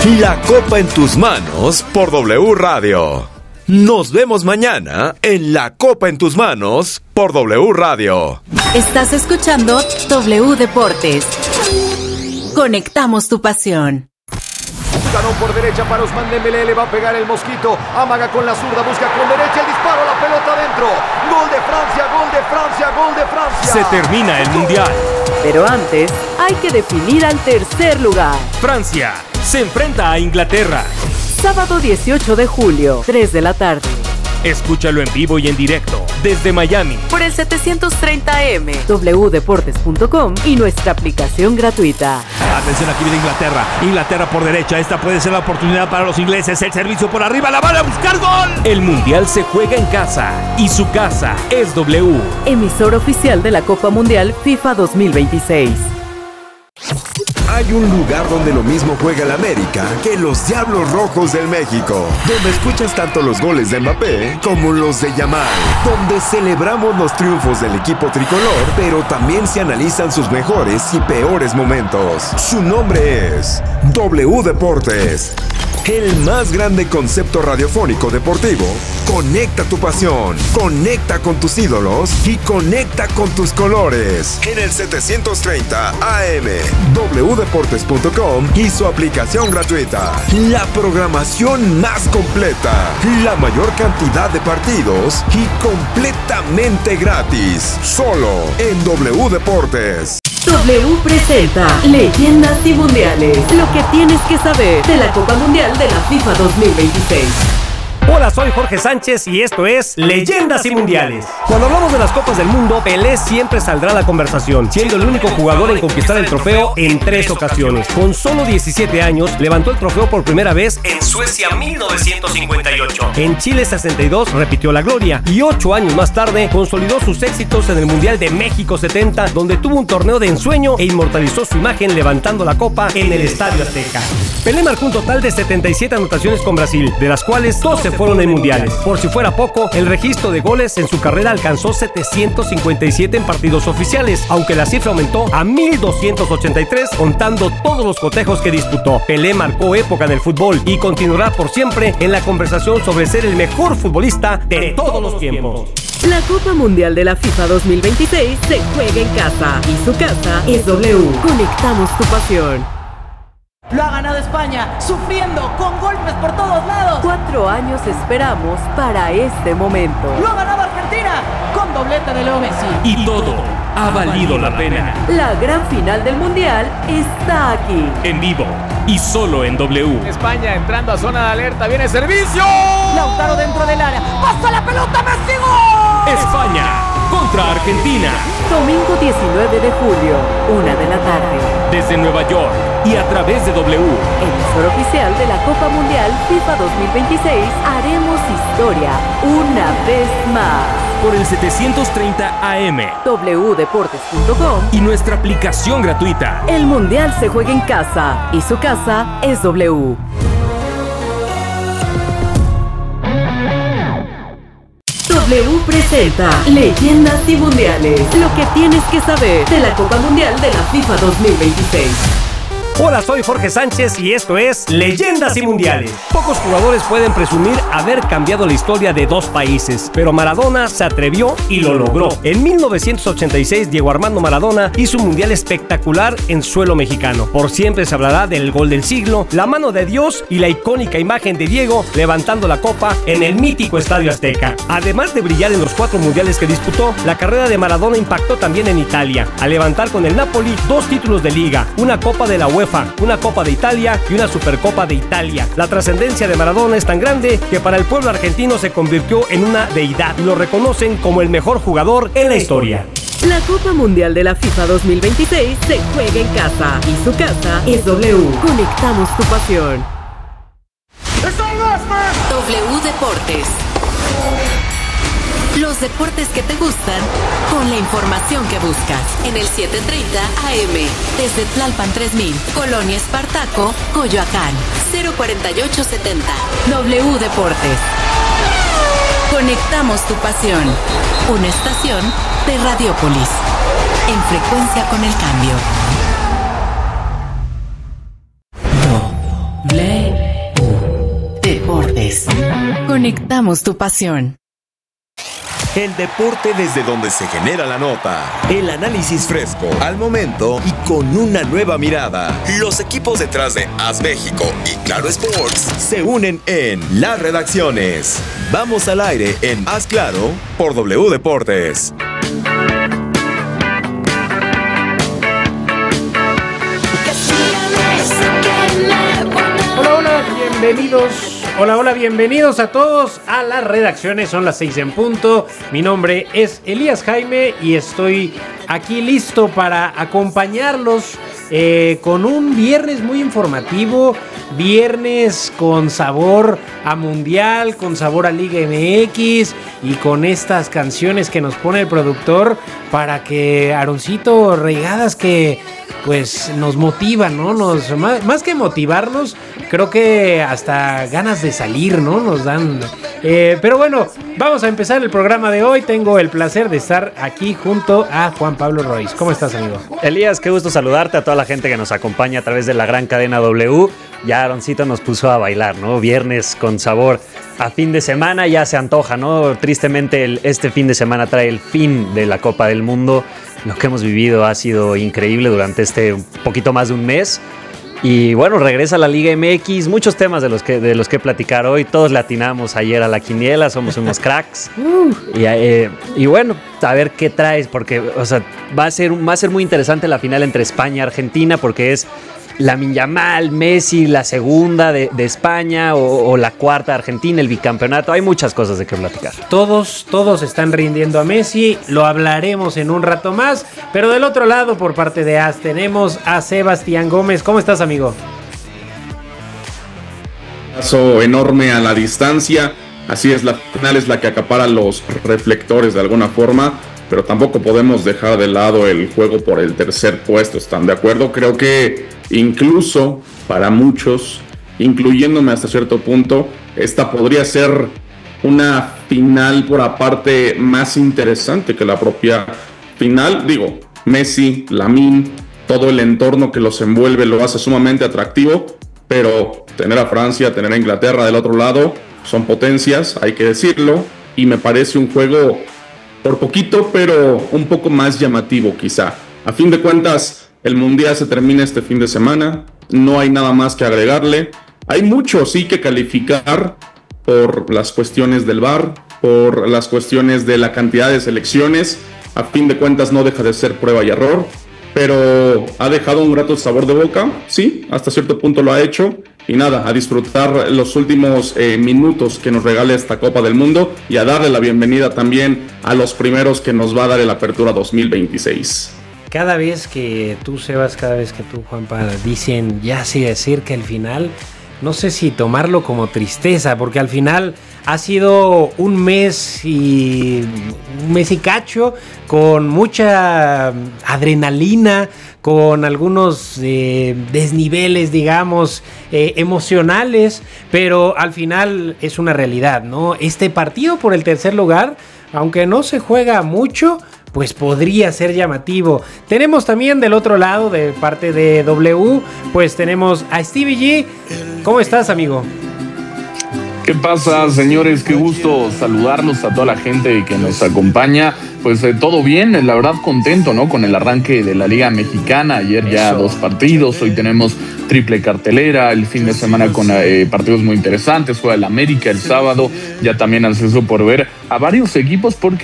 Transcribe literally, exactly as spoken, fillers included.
La Copa en tus manos por W Radio. Nos vemos mañana en La Copa en tus manos por W Radio. Estás escuchando W Deportes. Conectamos tu pasión. Ganó por derecha para Ousmane Dembélé, le va a pegar el mosquito, amaga con la zurda, busca con derecha el disparo, la pelota adentro. Gol de Francia, gol de Francia, gol de Francia. Se termina el Mundial. Pero antes hay que definir al tercer lugar. Francia se enfrenta a Inglaterra. Sábado dieciocho de julio, tres de la tarde. Escúchalo en vivo y en directo desde Miami por el setecientos treinta A M, w deportes punto com y nuestra aplicación gratuita. Atención, aquí viene Inglaterra. Inglaterra por derecha. Esta puede ser la oportunidad para los ingleses. El servicio por arriba. La van a buscar gol. El Mundial se juega en casa y su casa es W. Emisor oficial de la Copa Mundial FIFA dos mil veintiséis. Hay un lugar donde lo mismo juega el América que los Diablos Rojos del México, donde escuchas tanto los goles de Mbappé como los de Yamal, donde celebramos los triunfos del equipo tricolor, pero también se analizan sus mejores y peores momentos. Su nombre es W Deportes. El más grande concepto radiofónico deportivo. Conecta tu pasión, conecta con tus ídolos y conecta con tus colores. En el setecientos treinta A M, w deportes punto com y su aplicación gratuita. La programación más completa, la mayor cantidad de partidos y completamente gratis. Solo en W Deportes. W presenta Leyendas y Mundiales. Lo que tienes que saber de la Copa Mundial de la FIFA dos mil veintiséis. Hola, soy Jorge Sánchez y esto es Leyendas y Mundiales. Cuando hablamos de las Copas del Mundo, Pelé siempre saldrá a la conversación, siendo el único jugador en conquistar el trofeo en tres ocasiones. Con solo diecisiete años, levantó el trofeo por primera vez en Suecia mil novecientos cincuenta y ocho. En Chile sesenta y dos repitió la gloria y ocho años más tarde consolidó sus éxitos en el Mundial de México setenta, donde tuvo un torneo de ensueño e inmortalizó su imagen levantando la copa en el Estadio Azteca. Pelé marcó un total de setenta y siete anotaciones con Brasil, de las cuales doce fueron en mundiales. Por si fuera poco, el registro de goles en su carrera alcanzó setecientos cincuenta y siete en partidos oficiales, aunque la cifra aumentó a mil doscientos ochenta y tres contando todos los cotejos que disputó. Pelé marcó época en el fútbol y continuará por siempre en la conversación sobre ser el mejor futbolista de todos los tiempos. La Copa Mundial de la FIFA dos mil veintiséis se juega en casa y su casa es W. Conectamos tu pasión. Lo ha ganado España, sufriendo, con golpes por todos lados. Cuatro años esperamos para este momento. Lo ha ganado Argentina, con doblete de Leo Messi. Y todo ha valido la pena. La gran final del Mundial está aquí. En vivo y solo en W. España entrando a zona de alerta, viene servicio. Lautaro dentro del área, pasa la pelota, Messi, gol. España contra Argentina. Domingo diecinueve de julio, una de la tarde. Desde Nueva York y a través de W. Emisor oficial de la Copa Mundial FIFA dos mil veintiséis, haremos historia una vez más. Por el setecientos treinta A M, w deportes punto com y nuestra aplicación gratuita. El Mundial se juega en casa y su casa es W. W presenta Leyendas y Mundiales. Lo que tienes que saber de la Copa Mundial de la FIFA dos mil veintiséis. Hola, soy Jorge Sánchez y esto es Leyendas y Mundiales. Pocos jugadores pueden presumir haber cambiado la historia de dos países, pero Maradona se atrevió y lo logró. En mil novecientos ochenta y seis, Diego Armando Maradona hizo un mundial espectacular en suelo mexicano. Por siempre se hablará del gol del siglo, la mano de Dios y la icónica imagen de Diego levantando la copa en el mítico Estadio Azteca. Además de brillar en los cuatro mundiales que disputó, la carrera de Maradona impactó también en Italia, al levantar con el Napoli dos títulos de liga, una Copa de la UEFA, una Copa de Italia y una Supercopa de Italia. La trascendencia de Maradona es tan grande que para el pueblo argentino se convirtió en una deidad y lo reconocen como el mejor jugador en la historia. La Copa Mundial de la FIFA dos mil veintiséis se juega en casa y su casa es W. Conectamos tu pasión. W Deportes. Los deportes que te gustan con la información que buscas. En el setecientos treinta A M, desde Tlalpan tres mil, Colonia Espartaco, Coyoacán, cero cuarenta y ocho setenta. W Deportes. Conectamos tu pasión. Una estación de Radiopolis. En frecuencia con el cambio. W Deportes. Conectamos tu pasión. El deporte desde donde se genera la nota. El análisis fresco, al momento y con una nueva mirada. Los equipos detrás de A S México y Claro Sports se unen en las redacciones. Vamos al aire en Haz Claro por W Deportes. Hola, hola, bienvenidos. Hola, hola, bienvenidos a todos a las redacciones. Son las seis en punto. Mi nombre es Elías Jaime y estoy aquí listo para acompañarlos eh, con un viernes muy informativo. Viernes con sabor a Mundial, con sabor a Liga M X y con estas canciones que nos pone el productor para que Aaroncito, regadas que pues nos motivan, ¿no? Nos, más, más que motivarnos, creo que hasta ganas de salir, ¿no? Nos dan. Eh, pero bueno, vamos a empezar el programa de hoy. Tengo el placer de estar aquí junto a Juan Pablo Royce. ¿Cómo estás, amigo? Elías, qué gusto saludarte, a toda la gente que nos acompaña a través de la gran cadena W. Ya Aaroncito nos puso a bailar, ¿no? Viernes con sabor a fin de semana, ya se antoja, ¿no? Tristemente el, este fin de semana trae el fin de la Copa del Mundo. Lo que hemos vivido ha sido increíble durante este un poquito más de un mes. Y bueno, regresa la Liga M X, muchos temas de los que, de los que platicar hoy. Todos le atinamos ayer a la quiniela, somos unos cracks. y, eh, y bueno, a ver qué traes, porque o sea, va a ser, va a ser muy interesante la final entre España y Argentina, porque es Lamine Yamal, Messi, la segunda de, de España o, o la cuarta de Argentina, el bicampeonato. Hay muchas cosas de qué platicar. Todos, todos están rindiendo a Messi, lo hablaremos en un rato más, pero del otro lado, por parte de A S, tenemos a Sebastián Gómez. ¿Cómo estás, amigo? Un paso enorme a la distancia, así es, la final es la que acapara los reflectores de alguna forma, pero tampoco podemos dejar de lado el juego por el tercer puesto, ¿están de acuerdo? Creo que incluso para muchos, incluyéndome hasta cierto punto, esta podría ser una final por aparte más interesante que la propia final. Digo, Messi, Lamine, todo el entorno que los envuelve lo hace sumamente atractivo, pero tener a Francia, tener a Inglaterra del otro lado, son potencias, hay que decirlo, y me parece un juego por poquito, pero un poco más llamativo quizá. A fin de cuentas, el Mundial se termina este fin de semana, no hay nada más que agregarle. Hay mucho sí que calificar por las cuestiones del V A R, por las cuestiones de la cantidad de selecciones. A fin de cuentas no deja de ser prueba y error, pero ha dejado un grato sabor de boca, sí, hasta cierto punto lo ha hecho. Y nada, a disfrutar los últimos eh, minutos que nos regale esta Copa del Mundo y a darle la bienvenida también a los primeros que nos va a dar el Apertura dos mil veintiséis. Cada vez que tú, Sebas, cada vez que tú, Juanpa, dicen ya sí decir que el final, no sé si tomarlo como tristeza, porque al final ha sido un mes y un mes y cacho con mucha adrenalina, con algunos eh, desniveles, digamos, eh, emocionales, pero al final es una realidad, ¿no? Este partido por el tercer lugar, aunque no se juega mucho, pues podría ser llamativo. Tenemos también del otro lado, de parte de W, pues tenemos a Stevie G. ¿Cómo estás, amigo? ¿Qué pasa, señores? Qué gusto saludarlos a toda la gente que nos acompaña. Pues eh, todo bien, la verdad contento, ¿no? Con el arranque de la Liga Mexicana. Ayer ya Eso. dos partidos, hoy tenemos triple cartelera, el fin de semana con eh, partidos muy interesantes. Juega el América el sábado, ya también acceso por ver a varios equipos porque